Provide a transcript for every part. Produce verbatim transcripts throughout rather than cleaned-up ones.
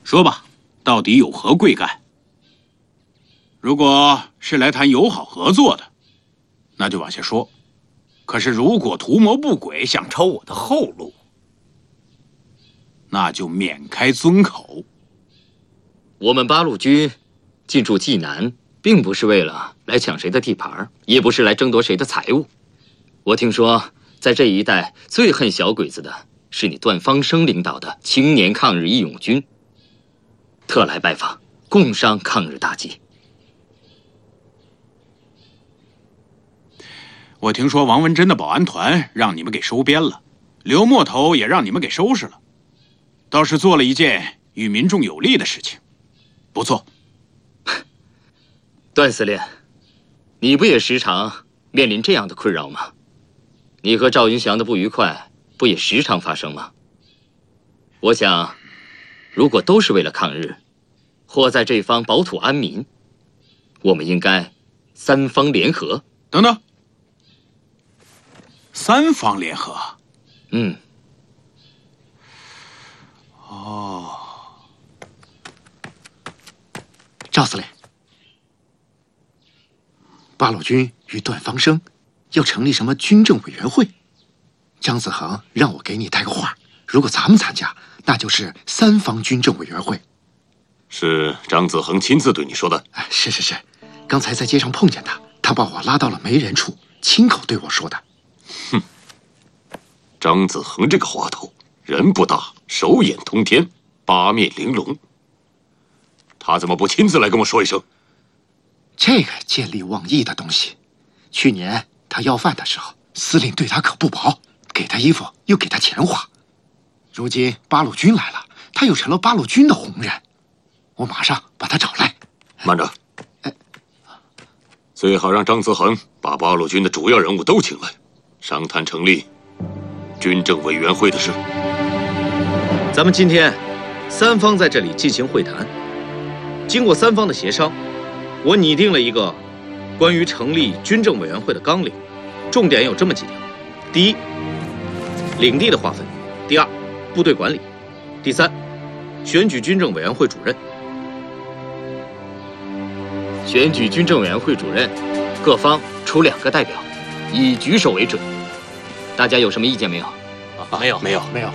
说吧，到底有何贵干？如果是来谈友好合作的，那就往下说。可是如果图谋不轨，想抄我的后路，那就免开尊口。 我们八路军进驻济南，并不是为了来抢谁的地盘，也不是来争夺谁的财物。我听说，在这一带最恨小鬼子的是你段方生领导的青年抗日义勇军，特来拜访，共商抗日大计。 我听说王文珍的保安团让你们给收编了，刘墨头也让你们给收拾了，倒是做了一件与民众有利的事情，不错。 段司令，你不也时常面临这样的困扰吗？你和赵云祥的不愉快不也时常发生吗？我想，如果都是为了抗日，或在这方保土安民，我们应该三方联合。 等等，三方联合？ 嗯。 哦， 赵司令，八路军与段方生要成立什么军政委员会？张子恒让我给你带个话，如果咱们参加，那就是三方军政委员会。 是张子恒亲自对你说的？ 哎，是是是，刚才在街上碰见他，他把我拉到了没人处，亲口对我说的。 哼，张子恒这个滑头，人不大，手眼通天，八面玲珑。他怎么不亲自来跟我说一声？ 这个见利忘义的东西，去年他要饭的时候，司令对他可不薄，给他衣服又给他钱花。如今八路军来了，他又成了八路军的红人，我马上把他找来。 慢着，最好让张子恒把八路军的主要人物都请来，商谈成立军政委员会的事。 咱们今天三方在这里进行会谈，经过三方的协商，我拟定了一个关于成立军政委员会的纲领，重点有这么几条：第一，领地的划分；第二，部队管理；第三，选举军政委员会主任。 选举军政委员会主任，各方出两个代表，以举手为准。大家有什么意见没有？ 啊，没有， 没有， 没有。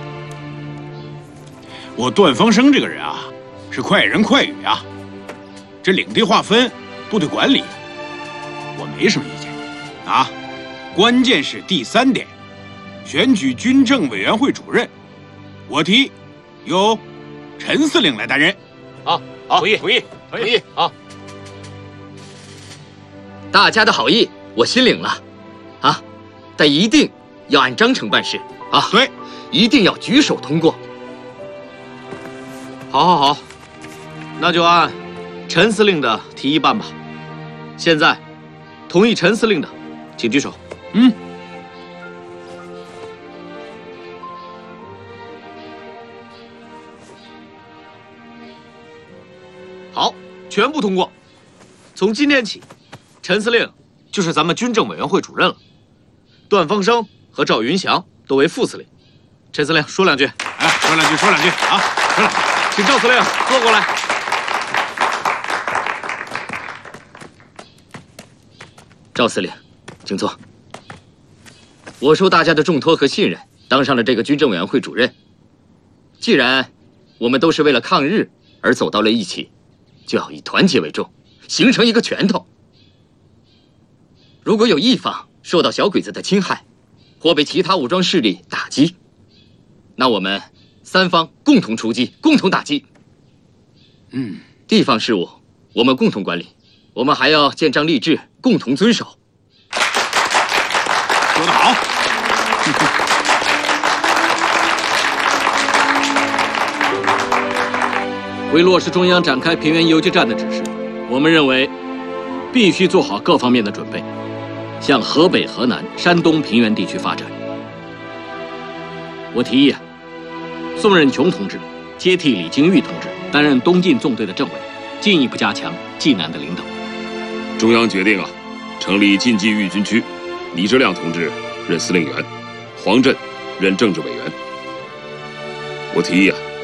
我段方生这个人啊，是快人快语啊。这领地划分、部队管理，我没什么意见啊。关键是第三点，选举军政委员会主任，我提由陈司令来担任。 好，好，同意，同意，同意，好。 大家的好意我心领了，啊，但一定要按章程办事啊！ 对， 一定要举手通过。 好，好，好，那就按陈司令的提议办吧。现在，同意陈司令的，请举手。 嗯。 好，全部通过。从今天起，陈司令就是咱们军政委员会主任了，段方生和赵云祥都为副司令。陈司令说两句。 哎，说两句，说两句啊，说两句。 请赵司令坐过来。 赵司令，请坐。我受大家的重托和信任，当上了这个军政委员会主任。既然我们都是为了抗日而走到了一起，就要以团结为重，形成一个拳头。如果有一方受到小鬼子的侵害，或被其他武装势力打击，那我们三方共同出击，共同打击。 嗯， 地方事务我们共同管理，我们还要建章立制，共同遵守。 说得好。 为落实中央展开平原游击战的指示，我们认为必须做好各方面的准备，向河北、河南、山东平原地区发展。我提议啊，宋任穷同志接替李金玉同志担任东进纵队的政委，进一步加强济南的领导。 中央决定啊，成立晋冀豫军区，李之亮同志任司令员，黄震任政治委员。我提议啊，